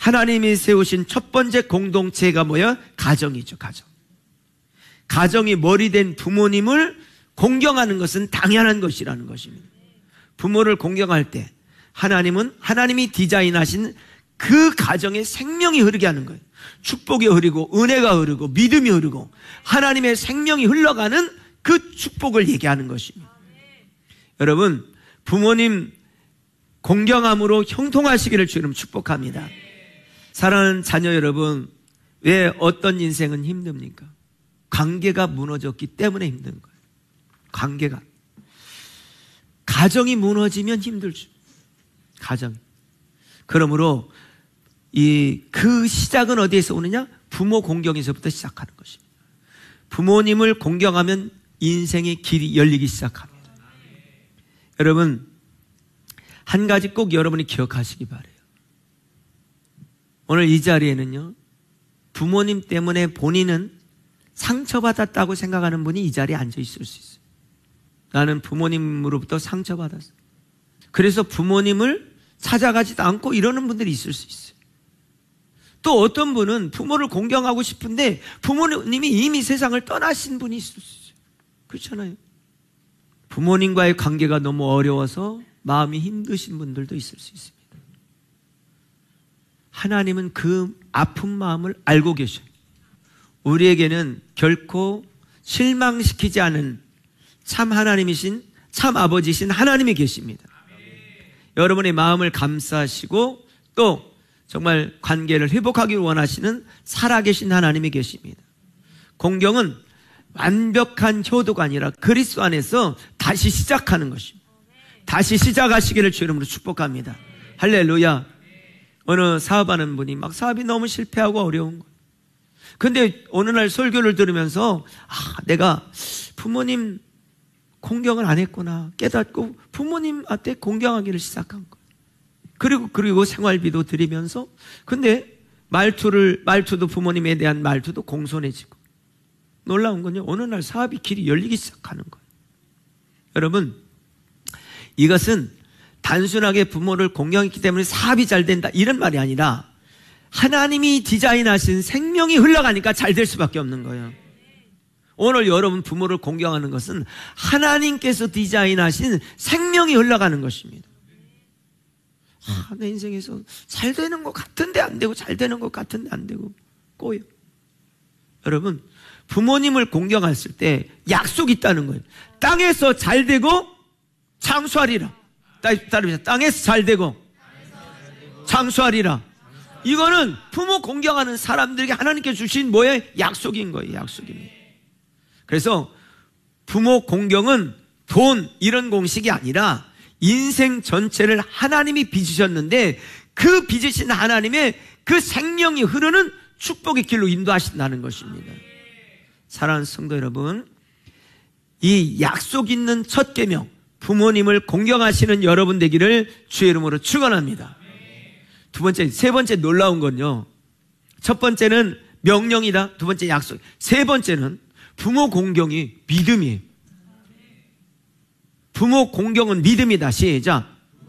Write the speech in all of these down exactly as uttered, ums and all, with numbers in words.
하나님이 세우신 첫 번째 공동체가 뭐예요? 가정이죠. 가정. 가정이 머리 된 부모님을 공경하는 것은 당연한 것이라는 것입니다. 부모를 공경할 때 하나님은 하나님이 디자인하신 그 가정에 생명이 흐르게 하는 거예요. 축복이 흐르고 은혜가 흐르고 믿음이 흐르고 하나님의 생명이 흘러가는 그 축복을 얘기하는 것입니다. 여러분, 부모님 공경함으로 형통하시기를 주님 축복합니다. 사랑하는 자녀 여러분, 왜 어떤 인생은 힘듭니까? 관계가 무너졌기 때문에 힘든 거예요. 관계가. 가정이 무너지면 힘들죠. 가정. 그러므로 이 그 시작은 어디에서 오느냐? 부모 공경에서부터 시작하는 것입니다. 부모님을 공경하면 인생의 길이 열리기 시작합니다. 여러분, 한 가지 꼭 여러분이 기억하시기 바라요. 오늘 이 자리에는요, 부모님 때문에 본인은 상처받았다고 생각하는 분이 이 자리에 앉아 있을 수 있어요. 나는 부모님으로부터 상처받았어. 그래서 부모님을 찾아가지도 않고 이러는 분들이 있을 수 있어요. 또 어떤 분은 부모를 공경하고 싶은데 부모님이 이미 세상을 떠나신 분이 있을 수 있어요. 그렇잖아요. 부모님과의 관계가 너무 어려워서 마음이 힘드신 분들도 있을 수 있습니다. 하나님은 그 아픈 마음을 알고 계셔요. 우리에게는 결코 실망시키지 않은 참 하나님이신, 참 아버지신 하나님이 계십니다. 여러분의 마음을 감싸시고 또 정말 관계를 회복하기 원하시는 살아계신 하나님이 계십니다. 공경은 완벽한 효도가 아니라 그리스도 안에서 다시 시작하는 것입니다. 다시 시작하시기를 주 이름으로 축복합니다. 할렐루야. 어느 사업하는 분이 막 사업이 너무 실패하고 어려운 거예요. 근데 어느 날 설교를 들으면서 아, 내가 부모님 공경을 안 했구나 깨닫고 부모님한테 공경하기를 시작한 거예요. 그리고 그리고 생활비도 드리면서 근데 말투를 말투도 부모님에 대한 말투도 공손해지고 놀라운 건요. 어느 날 사업이 길이 열리기 시작하는 거예요. 여러분, 이것은 단순하게 부모를 공경했기 때문에 사업이 잘 된다 이런 말이 아니라 하나님이 디자인하신 생명이 흘러가니까 잘 될 수밖에 없는 거예요. 오늘 여러분 부모를 공경하는 것은 하나님께서 디자인하신 생명이 흘러가는 것입니다. 아, 내 인생에서 잘 되는 것 같은데 안 되고 잘 되는 것 같은데 안 되고 꼬여. 여러분, 부모님을 공경했을 때 약속이 있다는 거예요. 땅에서 잘 되고 장수하리라. 따르면서 땅에서 잘 되고 장수하리라. 이거는 부모 공경하는 사람들에게 하나님께 주신 뭐예요? 약속인 거예요. 약속입니다. 그래서 부모 공경은 돈 이런 공식이 아니라 인생 전체를 하나님이 빚으셨는데 그 빚으신 하나님의 그 생명이 흐르는 축복의 길로 인도하신다는 것입니다. 사랑하는 성도 여러분, 이 약속 있는 첫 계명 부모님을 공경하시는 여러분 되기를 주의 이름으로 축원합니다. 두 번째, 세 번째 놀라운 건요, 첫 번째는 명령이다. 두 번째 약속. 세 번째는 부모 공경이 믿음이에요. 부모 공경은 믿음이다. 시작.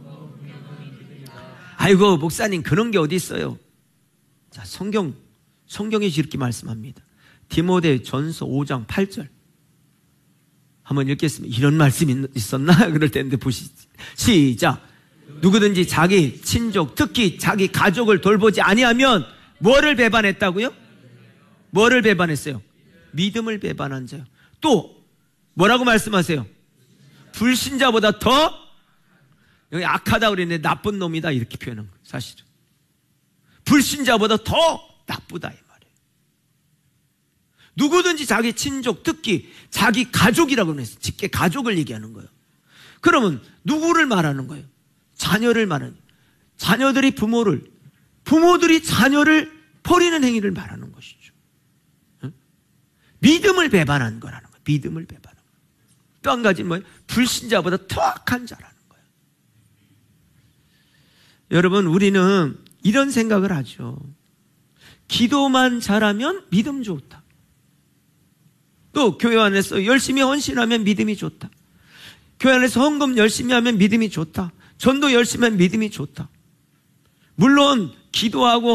아이고 목사님 그런 게 어디 있어요? 자, 성경 성경이 이렇게 말씀합니다. 디모데 전서 오 장 팔 절 한번 읽겠습니다. 이런 말씀이 있었나? 그럴 텐데 보시죠. 시작. 누구든지 자기 친족 특히 자기 가족을 돌보지 아니하면 뭐를 배반했다고요? 뭐를 배반했어요? 믿음을 배반한 자요. 또 뭐라고 말씀하세요? 불신자보다 더 여기 악하다 그랬는데 나쁜 놈이다 이렇게 표현한 거예요. 사실은 불신자보다 더 나쁘다 이 말이에요. 누구든지 자기 친족 특히 자기 가족이라고 했어요. 직계 가족을 얘기하는 거예요. 그러면 누구를 말하는 거예요? 자녀를 말하는 거예요. 자녀들이 부모를 부모들이 자녀를 버리는 행위를 말하는 것이죠. 응? 믿음을 배반한 거라는 거예요. 믿음을 배반한 거예요. 또 한 가지는 뭐예요? 불신자보다 더 악한 자라는 거예요. 여러분, 우리는 이런 생각을 하죠. 기도만 잘하면 믿음 좋다. 또 교회 안에서 열심히 헌신하면 믿음이 좋다. 교회 안에서 헌금 열심히 하면 믿음이 좋다. 전도 열심히 하면 믿음이 좋다. 물론 기도하고